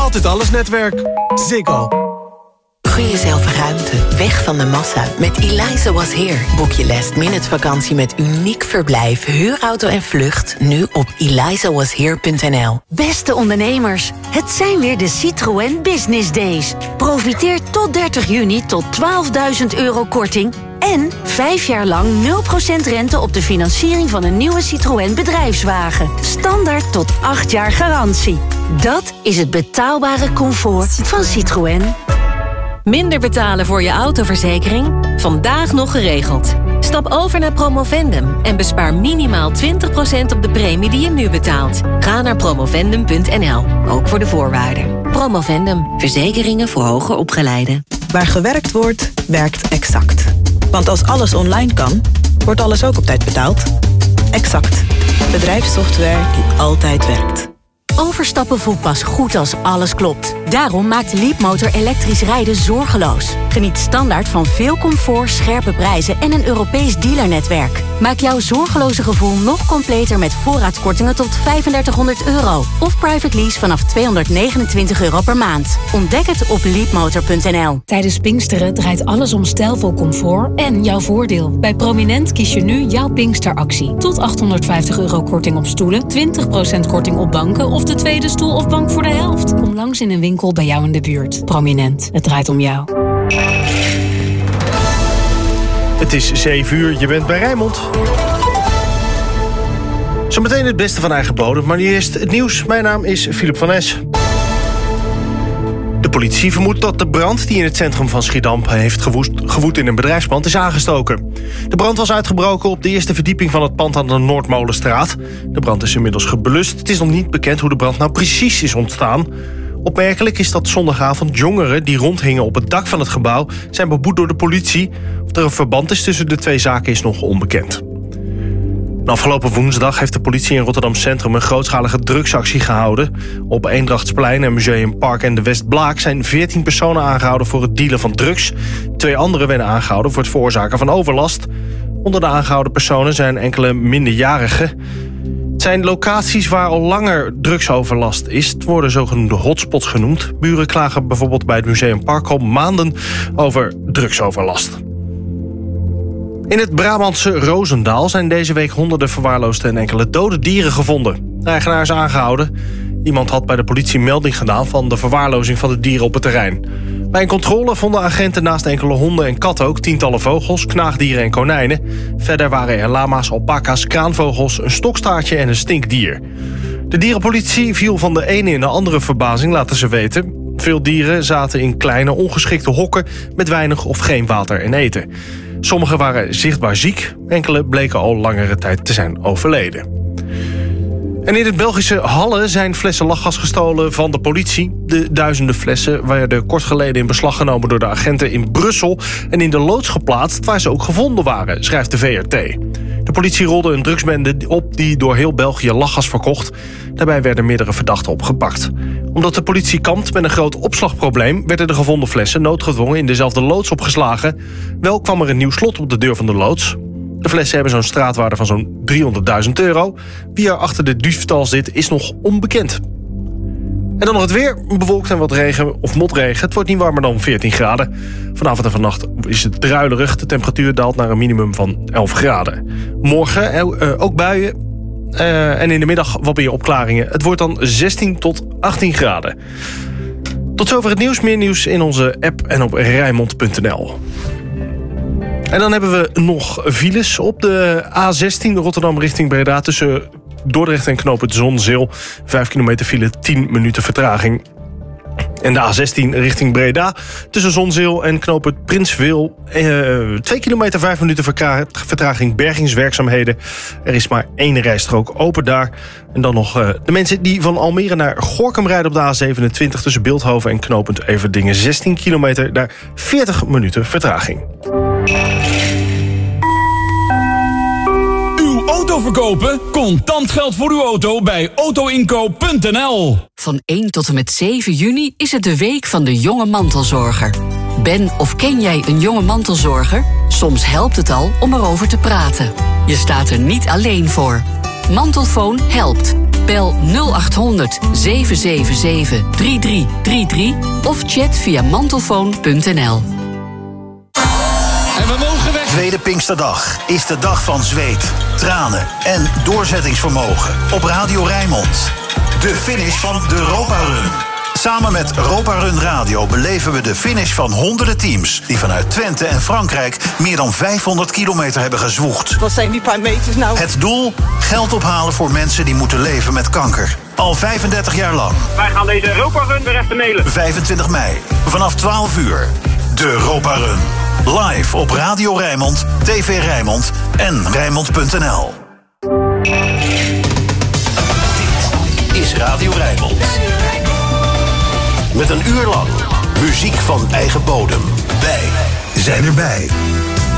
Altijd Alles netwerk. Ziggo. Gun jezelf ruimte, weg van de massa. Met Eliza Was Here boek je last-minute vakantie met uniek verblijf, huurauto en vlucht nu op elizawashere.nl. Beste ondernemers, het zijn weer de Citroën Business Days. Profiteer tot 30 juni tot €12.000 korting en 5 jaar lang 0% rente op de financiering van een nieuwe Citroën bedrijfswagen. Standaard tot 8 jaar garantie. Dat is het betaalbare comfort van Citroën. Minder betalen voor je autoverzekering? Vandaag nog geregeld. Stap over naar Promovendum en bespaar minimaal 20% op de premie die je nu betaalt. Ga naar promovendum.nl, ook voor de voorwaarden. Promovendum, verzekeringen voor hoger opgeleiden. Waar gewerkt wordt, werkt Exact. Want als alles online kan, wordt alles ook op tijd betaald. Exact. Bedrijfssoftware die altijd werkt. Overstappen voelt pas goed als alles klopt. Daarom maakt Leapmotor elektrisch rijden zorgeloos. Geniet standaard van veel comfort, scherpe prijzen en een Europees dealernetwerk. Maak jouw zorgeloze gevoel nog completer met voorraadkortingen tot €3500. Of private lease vanaf €229 per maand. Ontdek het op leapmotor.nl. Tijdens Pinksteren draait alles om stijlvol comfort en jouw voordeel. Bij Prominent kies je nu jouw Pinksteractie. Tot €850 korting op stoelen, 20% korting op banken of de tweede stoel of bank voor de helft. Kom langs in een winkel bij jou in de buurt. Prominent, het draait om jou. Het is 7 uur, je bent bij Rijnmond. Zometeen het beste van eigen bodem, maar nu eerst het nieuws. Mijn naam is Philip van Es. De politie vermoedt dat de brand die in het centrum van Schiedam heeft gewoed in een bedrijfspand is aangestoken. De brand was uitgebroken op de eerste verdieping van het pand aan de Noordmolenstraat. De brand is inmiddels geblust. Het is nog niet bekend hoe de brand nou precies is ontstaan. Opmerkelijk is dat zondagavond jongeren die rondhingen op het dak van het gebouw zijn beboet door de politie. Of er een verband is tussen de twee zaken is nog onbekend. Afgelopen woensdag heeft de politie in Rotterdam Centrum een grootschalige drugsactie gehouden. Op Eendrachtsplein en Museumpark en de Westblaak zijn 14 personen aangehouden voor het dealen van drugs. 2 anderen werden aangehouden voor het veroorzaken van overlast. Onder de aangehouden personen zijn enkele minderjarigen. Het zijn locaties waar al langer drugsoverlast is. Het worden zogenoemde hotspots genoemd. Buren klagen bijvoorbeeld bij het Museumpark al maanden over drugsoverlast. In het Brabantse Rozendaal zijn deze week honderden verwaarloosde en enkele dode dieren gevonden. De eigenaar is aangehouden. Iemand had bij de politie melding gedaan van de verwaarlozing van de dieren op het terrein. Bij een controle vonden agenten naast enkele honden en katten ook tientallen vogels, knaagdieren en konijnen. Verder waren er lama's, alpaca's, kraanvogels, een stokstaartje en een stinkdier. De dierenpolitie viel van de ene in de andere verbazing, laten ze weten. Veel dieren zaten in kleine, ongeschikte hokken met weinig of geen water en eten. Sommige waren zichtbaar ziek, enkele bleken al langere tijd te zijn overleden. En in het Belgische Halle zijn flessen lachgas gestolen van de politie. De duizenden flessen werden kort geleden in beslag genomen door de agenten in Brussel en in de loods geplaatst waar ze ook gevonden waren, schrijft de VRT. De politie rolde een drugsbende op die door heel België lachgas verkocht. Daarbij werden meerdere verdachten opgepakt. Omdat de politie kampt met een groot opslagprobleem werden de gevonden flessen noodgedwongen in dezelfde loods opgeslagen. Wel kwam er een nieuw slot op de deur van de loods. De flessen hebben zo'n straatwaarde van zo'n €300.000. Wie er achter de diefstal zit is nog onbekend. En dan nog het weer. Bewolkt en wat regen of motregen. Het wordt niet warmer dan 14 graden. Vanavond en vannacht is het druilerig. De temperatuur daalt naar een minimum van 11 graden. Morgen ook buien. En in de middag wat meer opklaringen. Het wordt dan 16 tot 18 graden. Tot zover het nieuws. Meer nieuws in onze app en op Rijnmond.nl. En dan hebben we nog files op de A16 Rotterdam richting Breda tussen Dordrecht en knooppunt Zonzeel. 5 kilometer file, 10 minuten vertraging. En de A16 richting Breda tussen Zonzeel en knooppunt Prinswil. 2 kilometer, 5 minuten vertraging, bergingswerkzaamheden. Er is maar 1 rijstrook open daar. En dan nog de mensen die van Almere naar Gorinchem rijden op de A27... tussen Bilthoven en knooppunt Everdingen. 16 kilometer, daar 40 minuten vertraging. Auto verkopen? Contant geld voor uw auto bij autoinkoop.nl. Van 1 tot en met 7 juni is het de week van de jonge mantelzorger. Ben of ken jij een jonge mantelzorger? Soms helpt het al om erover te praten. Je staat er niet alleen voor. Mantelfoon helpt. Bel 0800 777 3333 of chat via mantelfoon.nl. En we mogen weg. Tweede Pinksterdag is de dag van zweet, tranen en doorzettingsvermogen. Op Radio Rijnmond. De finish van de Europa Run. Samen met Europa Run Radio beleven we de finish van honderden teams die vanuit Twente en Frankrijk meer dan 500 kilometer hebben gezwoegd. Wat zijn die paar meters nou? Het doel? Geld ophalen voor mensen die moeten leven met kanker. Al 35 jaar lang. Wij gaan deze Europa Run weer even nelen. 25 mei, vanaf 12 uur. De Europa Run. Live op Radio Rijnmond, TV Rijnmond en Rijnmond.nl. Dit is Radio Rijnmond. Met een uur lang muziek van eigen bodem. Wij zijn erbij.